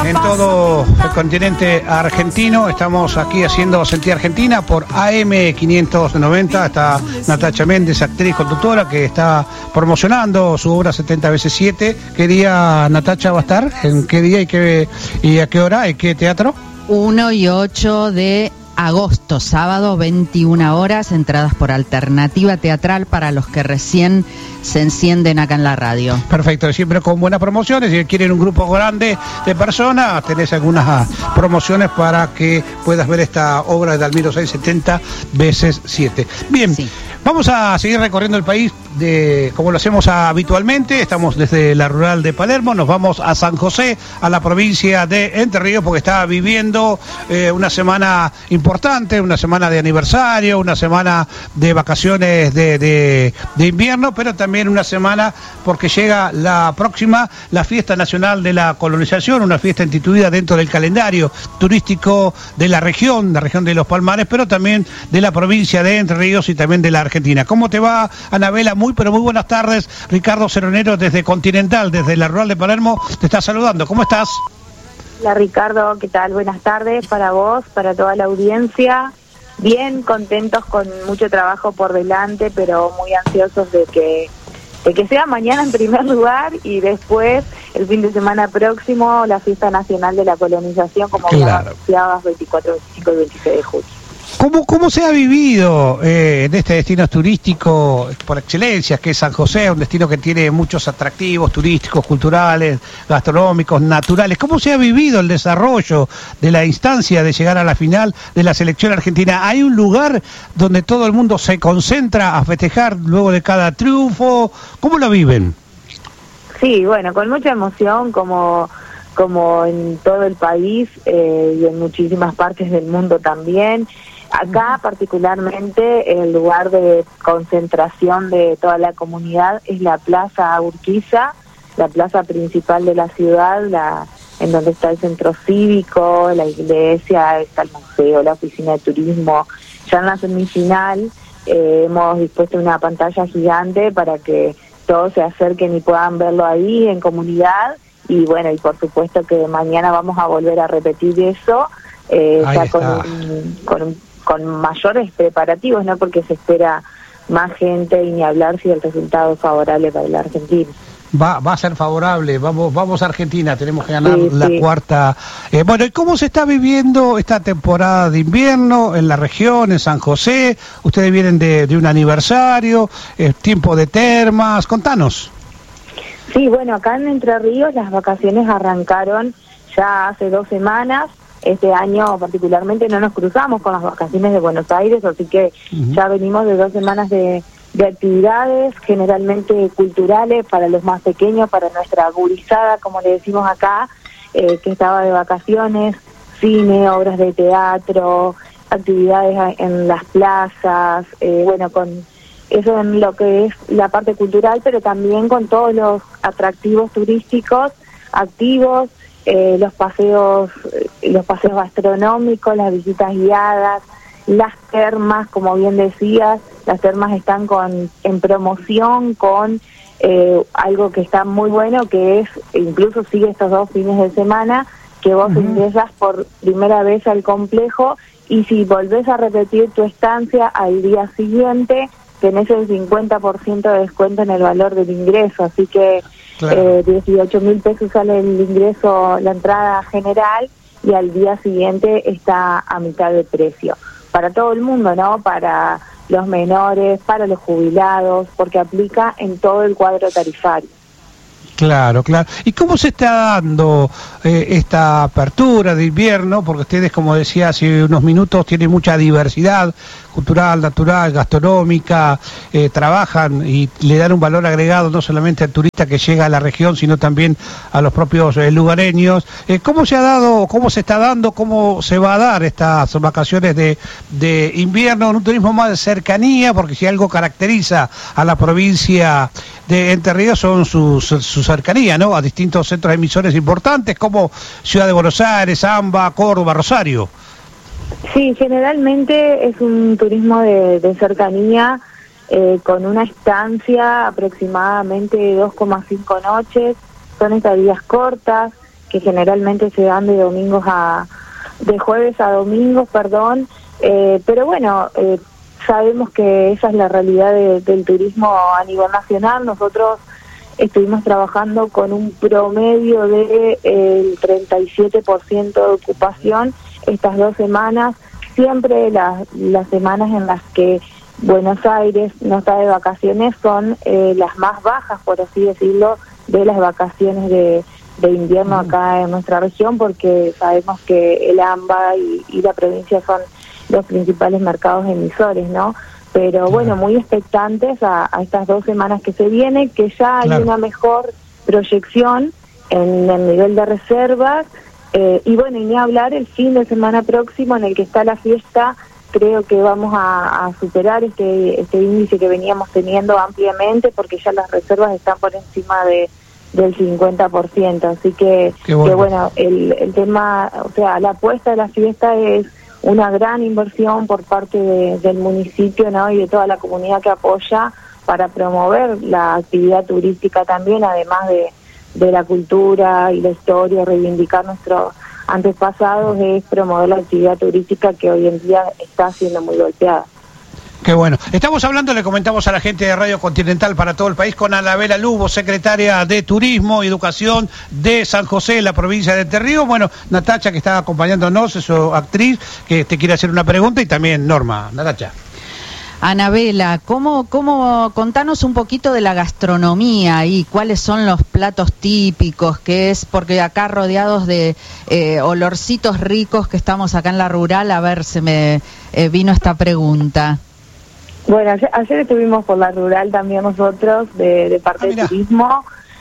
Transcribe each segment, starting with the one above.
en todo el continente argentino. Estamos aquí haciendo Sentir Argentina por AM590. Está Natacha Méndez, actriz, conductora, que está promocionando su obra 70 veces 7. ¿Qué día, Natacha, va a estar? ¿En qué día y a qué hora? ¿En qué teatro? 1 y 8 de agosto, sábado, 21 horas, entradas por Alternativa Teatral para los que recién se encienden acá en la radio. Perfecto, siempre con buenas promociones. Si quieren un grupo grande de personas, tenés algunas promociones para que puedas ver esta obra de Dalmiro 670 veces 7. Bien, sí. Vamos a seguir recorriendo el país como lo hacemos habitualmente. Estamos desde la rural de Palermo, nos vamos a San José, a la provincia de Entre Ríos, porque está viviendo una semana importante, una semana de aniversario, una semana de vacaciones de invierno, pero también una semana porque llega la próxima, la Fiesta Nacional de la Colonización, una fiesta instituida dentro del calendario turístico de la región de los Palmares, pero también de la provincia de Entre Ríos y también de la Argentina. ¿Cómo te va, Anabela? Muy buenas tardes. Ricardo Ceronero desde Continental, desde la rural de Palermo, te está saludando. ¿Cómo estás? Hola, Ricardo, ¿qué tal? Buenas tardes para vos, para toda la audiencia. Bien, contentos, con mucho trabajo por delante, pero muy ansiosos de que sea mañana en primer lugar y después, el fin de semana próximo, la Fiesta Nacional de la Colonización, como claro, anunciabas, 24, 25 y 26 de julio. ¿Cómo se ha vivido en este destino turístico por excelencia, que es San José, un destino que tiene muchos atractivos turísticos, culturales, gastronómicos, naturales? ¿Cómo se ha vivido el desarrollo de la instancia de llegar a la final de la selección argentina? ¿Hay un lugar donde todo el mundo se concentra a festejar luego de cada triunfo? ¿Cómo lo viven? Sí, bueno, con mucha emoción, como en todo el país y en muchísimas partes del mundo también. Acá particularmente el lugar de concentración de toda la comunidad es la Plaza Urquiza, la plaza principal de la ciudad, en donde está el centro cívico, la iglesia, está el museo, la oficina de turismo. Ya en la semifinal hemos dispuesto una pantalla gigante para que todos se acerquen y puedan verlo ahí en comunidad. Y bueno, y por supuesto que mañana vamos a volver a repetir eso, ya con mayores preparativos, ¿no? Porque se espera más gente y ni hablar si el resultado es favorable para la Argentina. Va a ser favorable, vamos a Argentina, tenemos que ganar la cuarta. Bueno, ¿y cómo se está viviendo esta temporada de invierno en la región, en San José? Ustedes vienen de un aniversario, tiempo de termas, contanos. Sí, bueno, acá en Entre Ríos las vacaciones arrancaron ya hace 2 semanas. Este año particularmente no nos cruzamos con las vacaciones de Buenos Aires, así que ya venimos de 2 semanas de actividades, generalmente culturales para los más pequeños, para nuestra gurizada, como le decimos acá, que estaba de vacaciones, cine, obras de teatro, actividades en las plazas, bueno, con eso en lo que es la parte cultural, pero también con todos los atractivos turísticos activos, los paseos gastronómicos, las visitas guiadas, las termas, como bien decías, las termas están en promoción con algo que está muy bueno, que es, incluso sigue estos 2 fines de semana, que vos ingresas por primera vez al complejo y si volvés a repetir tu estancia al día siguiente, tenés el 50% de descuento en el valor del ingreso, así que claro. 18.000 pesos sale el ingreso, la entrada general, y al día siguiente está a mitad de precio. Para todo el mundo, ¿no? Para los menores, para los jubilados, porque aplica en todo el cuadro tarifario. Claro. ¿Y cómo se está dando esta apertura de invierno? Porque ustedes, como decía hace unos minutos, tienen mucha diversidad cultural, natural, gastronómica, trabajan y le dan un valor agregado no solamente al turista que llega a la región, sino también a los propios lugareños. ¿Cómo se ha dado, cómo se está dando, cómo se va a dar estas vacaciones de invierno? Un turismo más de cercanía, porque si algo caracteriza a la provincia de Entre Ríos son su cercanía, ¿no? A distintos centros emisores importantes como Ciudad de Buenos Aires, AMBA, Córdoba, Rosario. Sí, generalmente es un turismo de cercanía, con una estancia aproximadamente de 2,5 noches, son estadías cortas, que generalmente se dan de jueves a domingos, perdón, pero bueno, sabemos que esa es la realidad del turismo a nivel nacional. Nosotros estuvimos trabajando con un promedio de el 37% de ocupación estas 2 semanas, siempre las semanas en las que Buenos Aires no está de vacaciones son las más bajas, por así decirlo, de las vacaciones de invierno acá en nuestra región, porque sabemos que el AMBA y la provincia son los principales mercados emisores, ¿no? Pero bueno, muy expectantes a estas 2 semanas que se vienen, que ya hay una mejor proyección en el nivel de reservas, y bueno, y ni hablar el fin de semana próximo en el que está la fiesta. Creo que vamos a superar este índice que veníamos teniendo ampliamente, porque ya las reservas están por encima del 50%, así que bueno, el tema, o sea, la apuesta de la fiesta es una gran inversión por parte del municipio, ¿no? Y de toda la comunidad que apoya para promover la actividad turística también, además de la cultura y la historia, reivindicar nuestros antepasados, es promover la actividad turística que hoy en día está siendo muy golpeada. Qué bueno. Estamos hablando, le comentamos a la gente de Radio Continental para todo el país, con Anabela Lugo, secretaria de Turismo y Educación de San José, la provincia de Entre Ríos. Bueno, Natacha, que está acompañándonos, es su actriz, que te quiere hacer una pregunta, y también Norma. Natacha. Anabela, contanos un poquito de la gastronomía y cuáles son los platos típicos, que es, porque acá rodeados de olorcitos ricos que estamos acá en la rural, a ver, se me vino esta pregunta. Bueno, ayer estuvimos por la rural también nosotros, de parte de turismo.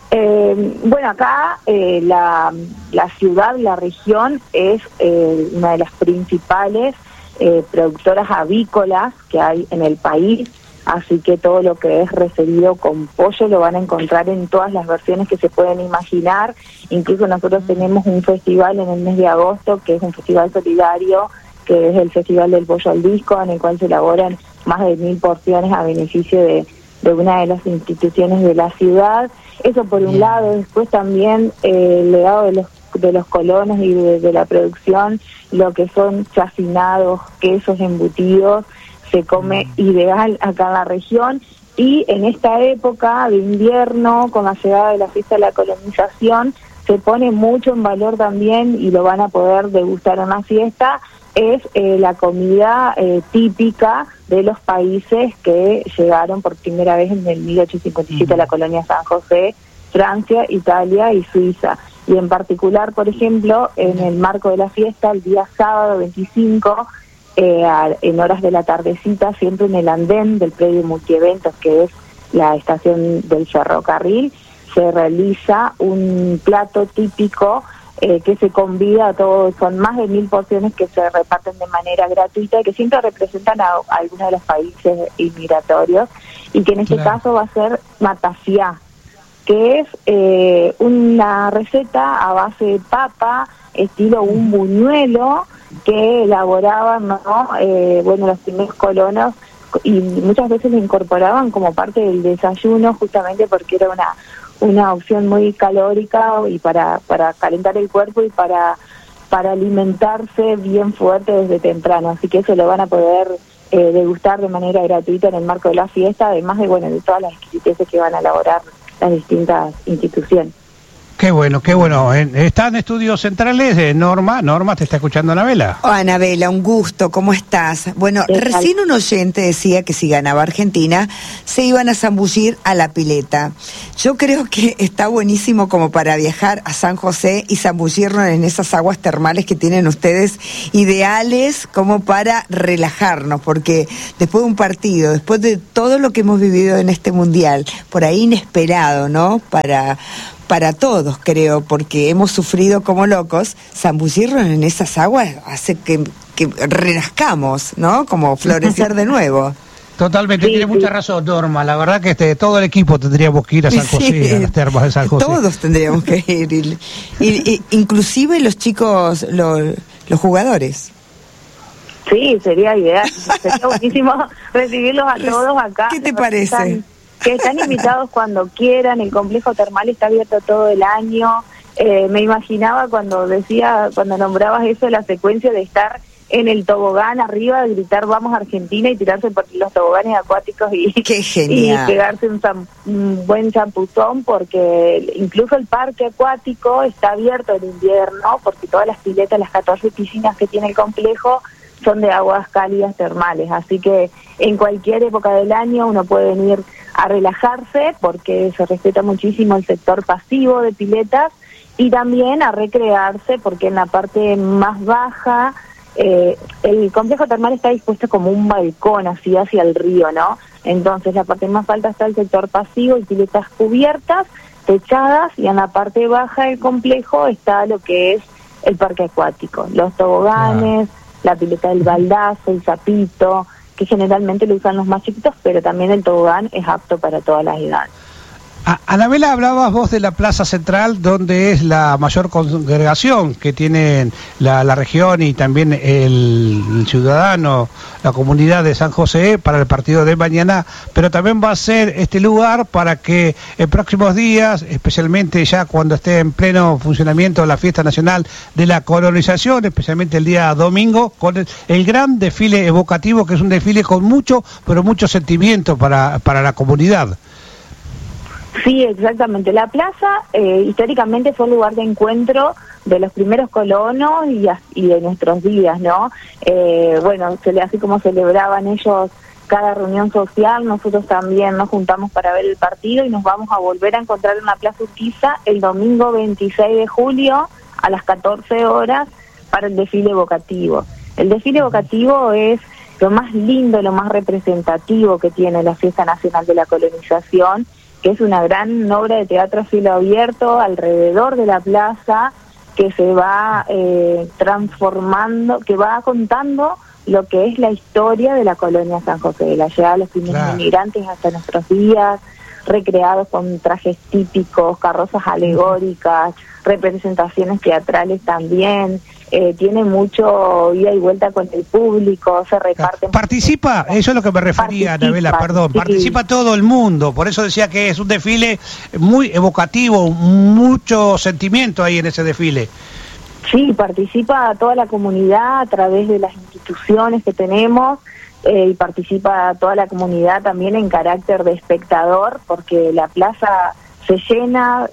Bueno, acá la ciudad, la región, es una de las principales productoras avícolas que hay en el país, así que todo lo que es referido con pollo lo van a encontrar en todas las versiones que se pueden imaginar. Incluso nosotros tenemos un festival en el mes de agosto, que es un festival solidario, que es el Festival del Pollo al Disco, en el cual se elaboran más de 1.000 porciones a beneficio de una de las instituciones de la ciudad. Eso por un lado. Después también el legado de los colonos y de la producción, lo que son chacinados, quesos, embutidos, se come ideal acá en la región. Y en esta época de invierno, con la llegada de la fiesta de la colonización, se pone mucho en valor también, y lo van a poder degustar en la fiesta, es la comida típica de los países que llegaron por primera vez en el 1857 a la colonia San José: Francia, Italia y Suiza. Y en particular, por ejemplo, en el marco de la fiesta, el día sábado 25, en horas de la tardecita, siempre en el andén del predio multieventos, que es la estación del ferrocarril, se realiza un plato típico que se convida a todos. Son más de 1.000 porciones que se reparten de manera gratuita y que siempre representan a algunos de los países inmigratorios, y que en este caso va a ser matafiá, que es una receta a base de papa, estilo un buñuelo, que elaboraban, ¿no? Bueno, los primeros colonos, y muchas veces lo incorporaban como parte del desayuno, justamente porque era una opción muy calórica y para calentar el cuerpo y para alimentarse bien fuerte desde temprano. Así que eso lo van a poder degustar de manera gratuita en el marco de la fiesta, además de, bueno, de todas las exquisiteces que van a elaborar las distintas instituciones. Qué bueno, qué bueno. ¿Están estudios centrales? Norma, te está escuchando Anabela. Oh, Anabela, un gusto, ¿cómo estás? Bueno, recién un oyente decía que si ganaba Argentina, se iban a zambullir a la pileta. Yo creo que está buenísimo como para viajar a San José y zambullirnos en esas aguas termales que tienen ustedes, ideales como para relajarnos, porque después de un partido, después de todo lo que hemos vivido en este mundial, por ahí inesperado, ¿no? Para todos, creo, porque hemos sufrido como locos, zambullirnos en esas aguas hace que renazcamos, ¿no? Como florecer de nuevo. Totalmente, tiene mucha razón, Norma. La verdad que todo el equipo tendríamos que ir a San José, a las termas de San José. Todos tendríamos que ir, y inclusive los chicos, los jugadores. Sí, sería ideal. Sería buenísimo recibirlos a todos acá. ¿Qué te parece? Que están invitados cuando quieran. El complejo termal está abierto todo el año. me imaginaba cuando nombrabas eso, la secuencia de estar en el tobogán arriba, de gritar vamos Argentina y tirarse por los toboganes acuáticos ¡Qué genial! y pegarse un buen champuzón, porque incluso el parque acuático está abierto en invierno, porque todas las piletas, las 14 piscinas que tiene el complejo son de aguas cálidas termales, así que en cualquier época del año uno puede venir a relajarse, porque se respeta muchísimo el sector pasivo de piletas, y también a recrearse, porque en la parte más baja el complejo termal está dispuesto como un balcón así hacia el río, ¿no? Entonces la parte más alta está el sector pasivo y piletas cubiertas, techadas, y en la parte baja del complejo está lo que es el parque acuático, los toboganes, la pileta del baldazo, el sapito, que generalmente lo usan los más chiquitos, pero también el tobogán es apto para todas las edades. Anabela, hablabas vos de la Plaza Central, donde es la mayor congregación que tiene la región y también el ciudadano, la comunidad de San José para el partido de mañana, pero también va a ser este lugar para que en próximos días, especialmente ya cuando esté en pleno funcionamiento la fiesta nacional de la colonización, especialmente el día domingo, con el gran desfile evocativo, que es un desfile con mucho, pero mucho sentimiento para la comunidad. Sí, exactamente. La plaza históricamente fue el lugar de encuentro de los primeros colonos y de nuestros días, ¿no? Bueno, así como celebraban ellos cada reunión social, nosotros también nos juntamos para ver el partido y nos vamos a volver a encontrar en la Plaza Urquiza el domingo 26 de julio a las 14 horas para el desfile evocativo. El desfile evocativo es lo más lindo, lo más representativo que tiene la Fiesta Nacional de la Colonización, que es una gran obra de teatro a cielo abierto alrededor de la plaza, que se va transformando, que va contando lo que es la historia de la colonia San José, de la llegada de los primeros inmigrantes hasta nuestros días, recreados con trajes típicos, carrozas alegóricas, representaciones teatrales también. Tiene mucho ida y vuelta con el público, se reparten... Participa, eso es lo que me refería, Anabela, perdón, sí. Participa todo el mundo, por eso decía que es un desfile muy evocativo, mucho sentimiento ahí en ese desfile. Sí, participa toda la comunidad a través de las instituciones que tenemos, y participa toda la comunidad también en carácter de espectador, porque la plaza se llena,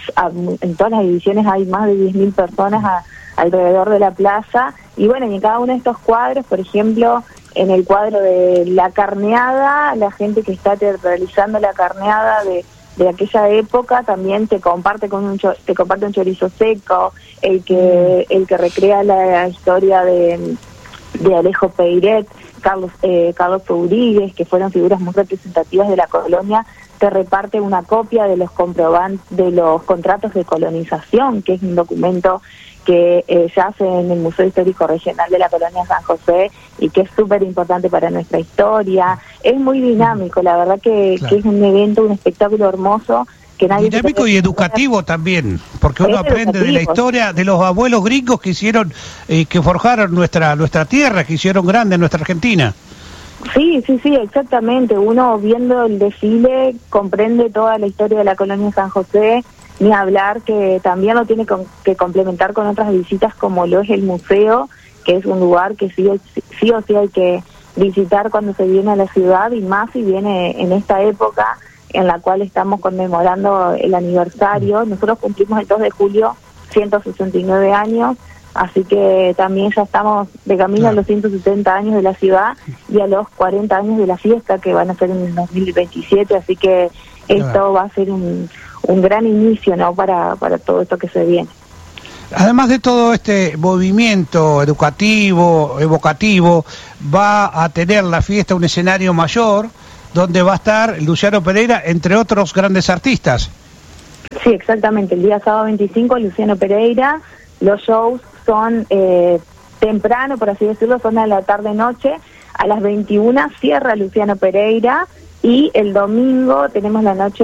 en todas las ediciones hay más de 10.000 personas alrededor de la plaza, y bueno, y en cada uno de estos cuadros, por ejemplo, en el cuadro de la carneada, la gente que está realizando la carneada de aquella época también te comparte un chorizo seco, el que recrea la historia de Alejo Peiret, Carlos Rodríguez, que fueron figuras muy representativas de la colonia, te reparte una copia de los contratos de colonización, que es un documento que se hace en el Museo Histórico Regional de la Colonia San José y que es súper importante para nuestra historia. Es muy dinámico, la verdad que es un evento, un espectáculo hermoso. Dinámico y educativo también, porque uno aprende de la historia de los abuelos gringos que hicieron, que forjaron nuestra tierra, que hicieron grande nuestra Argentina. Sí, exactamente. Uno viendo el desfile comprende toda la historia de la Colonia San José, ni hablar que también lo tiene que complementar con otras visitas como lo es el museo, que es un lugar que sí o sí hay que visitar cuando se viene a la ciudad, y más si viene en esta época en la cual estamos conmemorando el aniversario. Nosotros cumplimos el 2 de julio 169 años, así que también ya estamos de camino a los 170 años de la ciudad y a los 40 años de la fiesta, que van a ser en el 2027, así que esto va a ser un gran inicio, ¿no?, para todo esto que se viene. Además de todo este movimiento educativo, evocativo, va a tener la fiesta un escenario mayor, donde va a estar Luciano Pereira, entre otros grandes artistas. Sí, exactamente. El día sábado 25, Luciano Pereira. Los shows son temprano, por así decirlo, son a la tarde-noche. A las 21 cierra Luciano Pereira, y el domingo tenemos la noche